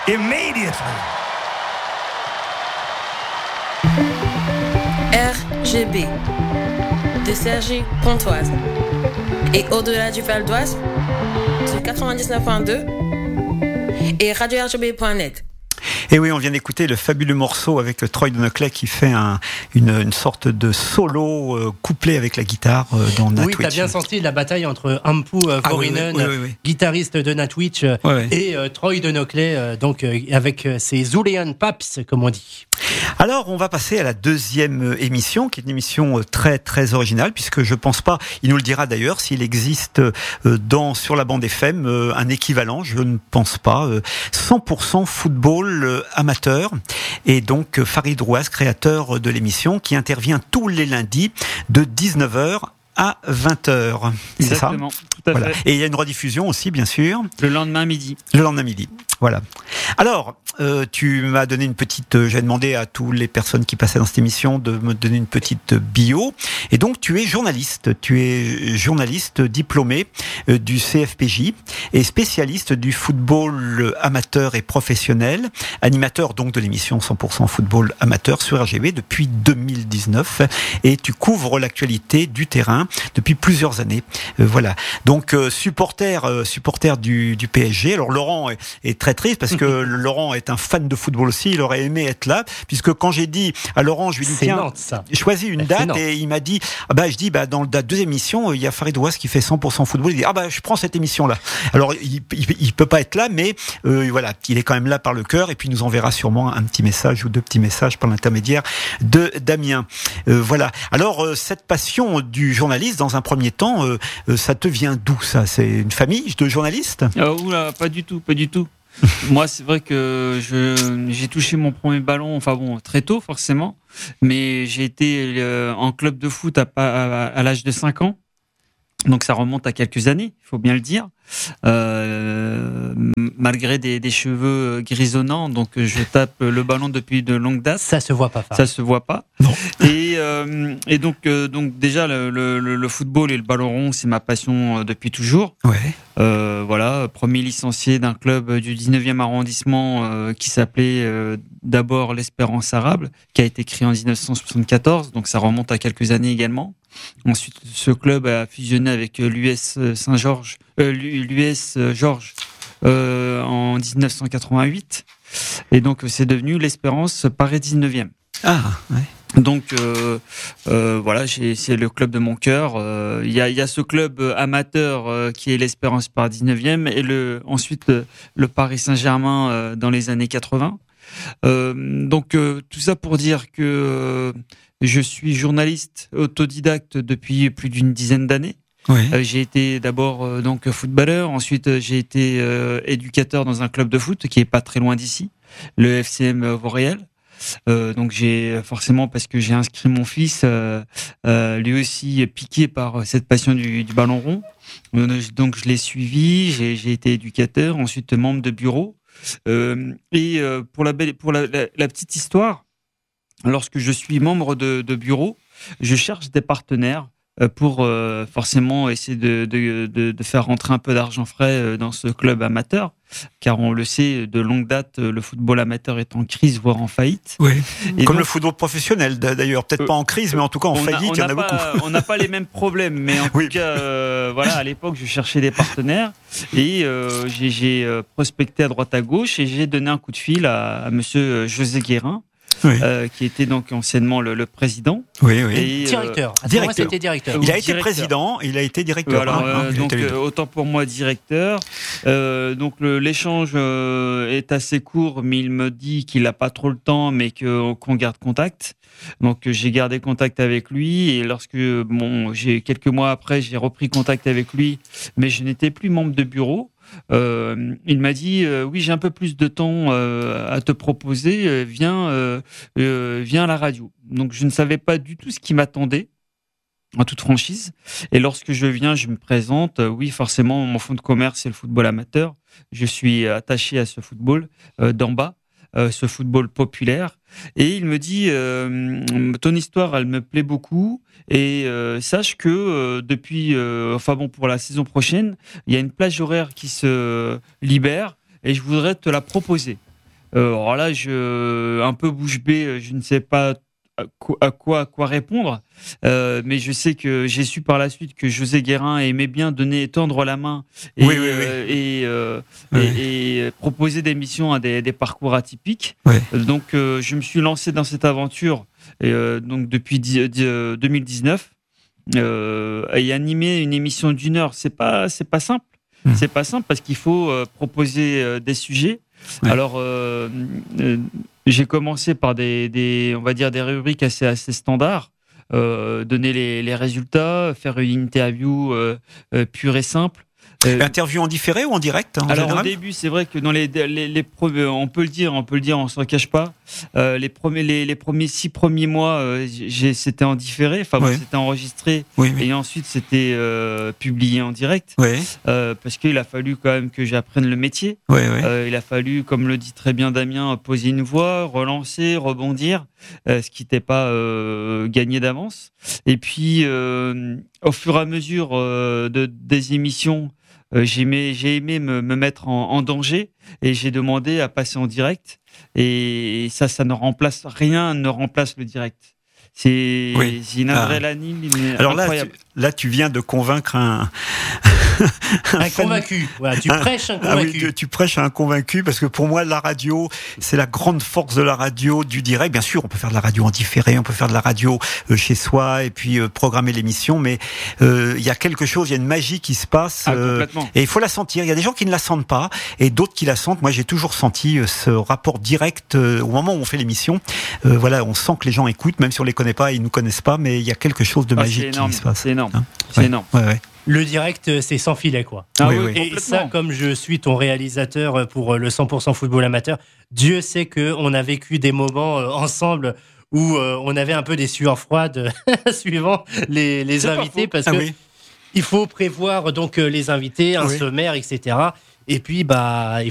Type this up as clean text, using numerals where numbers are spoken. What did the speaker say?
immediately. RGB de Sergi Pontoise et au-delà du Val d'Oise sur 99.2 et radio-rgb.net. Et oui, on vient d'écouter le fabuleux morceau avec Troy Donoclais qui fait une sorte de solo couplé avec la guitare dans Nightwish. Oui, t'as bien senti la bataille entre Ampu Vorinen, oui. guitariste de Nightwish, et Troy Donoclais, donc avec ses Zulean Paps, comme on dit. Alors, on va passer à la deuxième émission, qui est une émission très très originale, puisque je pense pas, il nous le dira d'ailleurs, s'il existe sur la bande FM un équivalent, je ne pense pas. 100% football amateur, et donc Farid Rouaz, créateur de l'émission, qui intervient tous les lundis de 19h à 20h. Exactement, tout à fait. Et il y a une rediffusion aussi, bien sûr. Le lendemain midi. Voilà. Alors, tu m'as donné une petite... j'ai demandé à toutes les personnes qui passaient dans cette émission de me donner une petite bio. Et donc, tu es journaliste. Tu es journaliste diplômé du CFPJ et spécialiste du football amateur et professionnel. Animateur donc de l'émission 100% football amateur sur RGB depuis 2019. Et tu couvres l'actualité du terrain depuis plusieurs années. Voilà. Donc, supporter du PSG. Alors, Laurent est très triste parce que Laurent est un fan de football aussi, il aurait aimé être là, puisque quand j'ai dit à Laurent, je lui ai dit tiens, choisis une date, et il m'a dit dans la deuxième émission, il y a Farid Rouaz qui fait 100% football, il dit je prends cette émission là. Alors il peut pas être là, mais voilà, il est quand même là par le cœur, et puis il nous enverra sûrement un petit message ou deux petits messages par l'intermédiaire de Damien. Voilà. Alors cette passion du journaliste, dans un premier temps, ça te vient d'où ça? C'est une famille de journalistes? Oula, pas du tout. Moi, c'est vrai que j'ai touché mon premier ballon, très tôt forcément, mais j'ai été en club de foot à l'âge de 5 ans. Donc ça remonte à quelques années, il faut bien le dire. Malgré des cheveux grisonnants, donc je tape le ballon depuis de longues dates. Ça se voit pas. Ça se voit pas. Non. Et donc déjà le football et le ballon rond, c'est ma passion depuis toujours. Ouais. Voilà, premier licencié d'un club du 19e arrondissement qui s'appelait d'abord l'Espérance Arabe, qui a été créé en 1974, donc ça remonte à quelques années également. Ensuite, ce club a fusionné avec l'US Saint-Georges, l'US Georges en 1988, et donc c'est devenu l'Espérance Paris 19e. Ah, ouais. Donc voilà, c'est le club de mon cœur. Il y a ce club amateur qui est l'Espérance Paris 19e, et ensuite le Paris Saint-Germain dans les années 80. Donc tout ça pour dire que je suis journaliste autodidacte depuis plus d'une dizaine d'années. Ouais. J'ai été d'abord donc footballeur, ensuite j'ai été éducateur dans un club de foot qui est pas très loin d'ici, le FCM Vauréal. Donc j'ai forcément, parce que j'ai inscrit mon fils, lui aussi piqué par cette passion du ballon rond. Donc je l'ai suivi, j'ai été éducateur, ensuite membre de bureau. Et pour la petite histoire, lorsque je suis membre de bureau, je cherche des partenaires pour forcément essayer de faire rentrer un peu d'argent frais dans ce club amateur, car on le sait, de longue date, le football amateur est en crise, voire en faillite. Oui. Et comme donc, le football professionnel d'ailleurs, peut-être pas en crise, mais en tout cas en faillite, il y en a beaucoup. On n'a pas les mêmes problèmes, mais en tout cas, voilà, à l'époque, je cherchais des partenaires, et j'ai prospecté à droite à gauche, et j'ai donné un coup de fil à monsieur José Guérin. Oui. Qui était donc anciennement le président. Oui. Et, Directeur. Directeur. Directeur. Il a été directeur. président, il a été directeur. Alors, donc autant pour moi directeur. Donc l'échange est assez court, mais il me dit qu'il n'a pas trop le temps, mais qu'on garde contact. Donc j'ai gardé contact avec lui, et lorsque quelques mois après, j'ai repris contact avec lui, mais je n'étais plus membre de bureau. Il m'a dit oui, j'ai un peu plus de temps à te proposer, viens à la radio. Donc je ne savais pas du tout ce qui m'attendait, en toute franchise, et lorsque je viens, je me présente. Oui, forcément, mon fonds de commerce, c'est le football amateur. Je suis attaché à ce football d'en bas, ce football populaire, et il me dit ton histoire, elle me plaît beaucoup, et sache que depuis pour la saison prochaine, il y a une plage horaire qui se libère, et je voudrais te la proposer. Alors là, un peu bouche bée, je ne sais pas à quoi répondre, mais je sais que j'ai su par la suite que José Guérin aimait bien tendre la main et proposer des missions à des parcours atypiques. Donc je me suis lancé dans cette aventure donc depuis 2019 et animer une émission d'1 heure, c'est pas simple. C'est pas simple parce qu'il faut proposer des sujets. Alors j'ai commencé par on va dire des rubriques assez standards, donner les résultats, faire une interview pure et simple. Interview en différé ou en direct Alors général? Au début, c'est vrai que dans les on peut le dire, on s'en cache pas. Les premiers 6 premiers mois, c'était en différé. Enfin, c'était enregistré et ensuite c'était publié en direct. Parce qu'il a fallu quand même que j'apprenne le métier. Il a fallu, comme le dit très bien Damien, poser une voix, relancer, rebondir, ce qui n'était pas gagné d'avance. Et puis, au fur et à mesure des émissions, j'ai aimé me mettre en danger et j'ai demandé à passer en direct. Et ça ne remplace rien, ne remplace le direct. C'est une adrénaline incroyable. Là, tu viens de convaincre un convaincu. Voilà, tu prêches un convaincu. Tu prêches un convaincu parce que pour moi, la radio, c'est la grande force de la radio, du direct. Bien sûr, on peut faire de la radio en différé, on peut faire de la radio chez soi et puis programmer l'émission, mais il y a quelque chose, il y a une magie qui se passe et il faut la sentir. Il y a des gens qui ne la sentent pas et d'autres qui la sentent. Moi, j'ai toujours senti ce rapport direct au moment où on fait l'émission. On sent que les gens écoutent, même si on les connaît pas, ils nous connaissent pas, mais il y a quelque chose de magique qui se passe. C'est énorme. C'est énorme. Le direct, c'est sans filet, quoi. Et ça, comme je suis ton réalisateur pour le 100% football amateur, Dieu sait qu'on a vécu des moments ensemble où on avait un peu des sueurs froides suivant les invités, parce que il faut prévoir donc les invités, un sommaire, etc. Et puis, il